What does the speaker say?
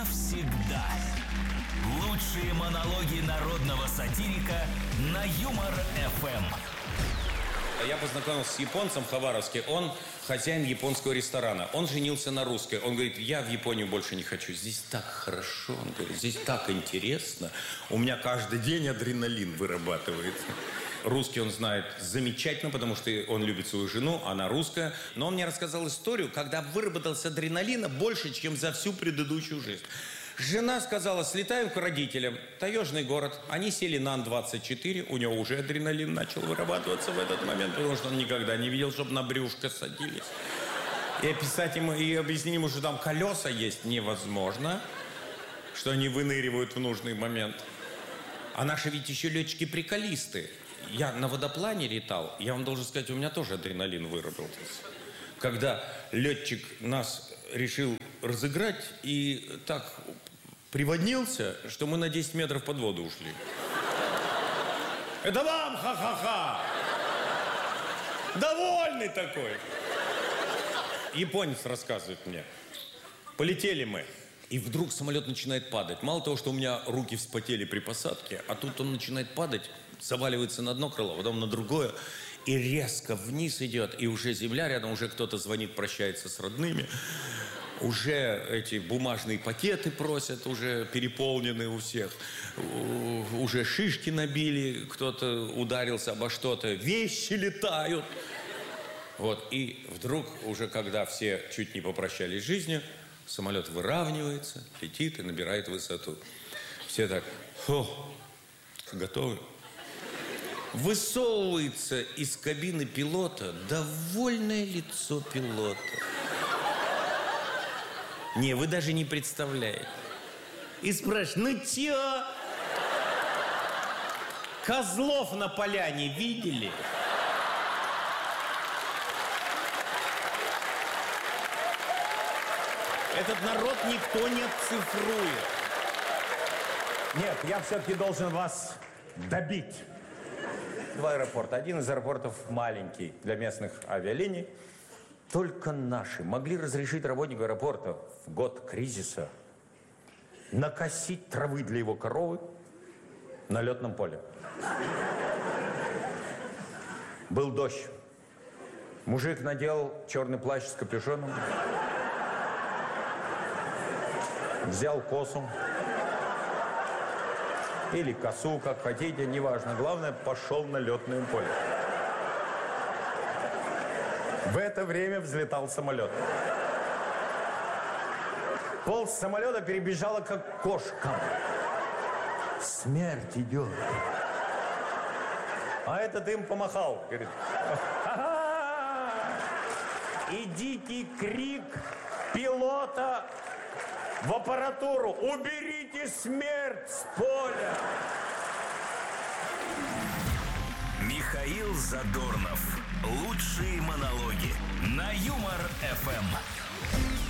навсегда. Лучшие монологи народного сатирика на Юмор-ФМ. Я познакомился с японцем в Хабаровске. Он хозяин японского ресторана. Он женился на русской. Он говорит, я в Японию больше не хочу. Здесь так хорошо. Он говорит, здесь так интересно. У меня каждый день адреналин вырабатывается. Русский он знает замечательно, потому что он любит свою жену, она русская. Но он мне рассказал историю, когда выработался адреналина больше, чем за всю предыдущую жизнь. Жена сказала, слетаем к родителям. Таежный город. Они сели на Ан-24. У него уже адреналин начал вырабатываться в этот момент, потому что он никогда не видел, чтобы на брюшко садились. И описать ему, и объяснить ему, что там колеса есть, невозможно. Что они выныривают в нужный момент. А наши ведь еще летчики-приколисты. Я на водоплане летал. Я вам должен сказать, у меня тоже адреналин выработался. Когда летчик нас решил разыграть и так приводнился, что мы на 10 метров под воду ушли. Это вам, ха-ха-ха! Довольный такой. Японец рассказывает мне. Полетели мы. И вдруг самолет начинает падать. Мало того, что у меня руки вспотели при посадке, а тут он начинает падать, заваливается на одно крыло, потом на другое, и резко вниз идет, и уже земля рядом, уже кто-то звонит, прощается с родными, уже эти бумажные пакеты просят, уже переполнены у всех, уже шишки набили, кто-то ударился обо что-то, вещи летают. Вот, и вдруг, уже когда все чуть не попрощались с жизнью, самолет выравнивается, летит и набирает высоту. Все так, готовы? Высовывается из кабины пилота довольное лицо пилота. Не, вы даже не представляете. И спрашивает, ну чё? Козлов на поляне видели? Этот народ никто не отцифрует. Нет, я все-таки должен вас добить. Два аэропорта. Один из аэропортов маленький для местных авиалиний. Только наши могли разрешить работнику аэропорта в год кризиса накосить травы для его коровы на летном поле. Был дождь. Мужик надел черный плащ с капюшоном. Взял косу. Или косу, как хотите, неважно. Главное, пошел на летное поле. В это время взлетал самолет. Пол самолета перебежала, как кошка. Смерть идет. А этот им помахал. Говорит, и дикий крик пилота в аппаратуру. Уберите смерть с поля. Михаил Задорнов. Лучшие монологи на Юмор-ФМ.